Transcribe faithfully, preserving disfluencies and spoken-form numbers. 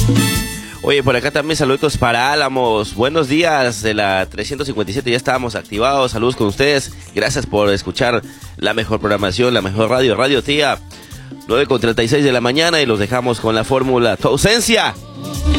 Oye, por acá también saludos para Álamos. Buenos días de la trescientos cincuenta y siete, ya estábamos activados. Saludos con ustedes. Gracias por escuchar la mejor programación, la mejor radio, Radio Tía. nueve con treinta y seis de la mañana y los dejamos con la fórmula Tu ausencia.